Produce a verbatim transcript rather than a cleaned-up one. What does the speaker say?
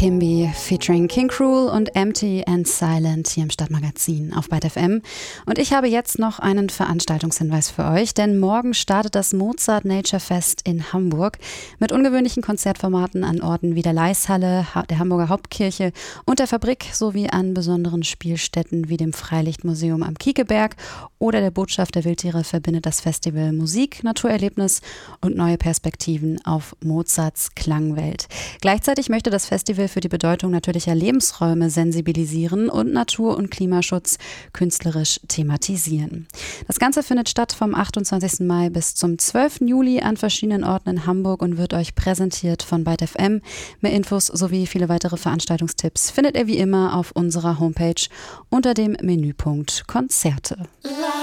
Kimby featuring King Cruel und Empty and Silent hier im Stadtmagazin auf Byte F M. Und ich habe jetzt noch einen Veranstaltungshinweis für euch, denn morgen startet das Mozart Nature Fest in Hamburg mit ungewöhnlichen Konzertformaten an Orten wie der Leishalle, der Hamburger Hauptkirche und der Fabrik sowie an besonderen Spielstätten wie dem Freilichtmuseum am Kiekeberg oder der Botschaft der Wildtiere verbindet das Festival Musik, Naturerlebnis und neue Perspektiven auf Mozarts Klangwelt. Gleichzeitig möchte das Festival für die Bedeutung natürlicher Lebensräume sensibilisieren und Natur- und Klimaschutz künstlerisch thematisieren. Das Ganze findet statt vom achtundzwanzigsten Mai bis zum zwölften Juli an verschiedenen Orten in Hamburg und wird euch präsentiert von Byte F M. Mehr Infos sowie viele weitere Veranstaltungstipps findet ihr wie immer auf unserer Homepage unter dem Menüpunkt Konzerte.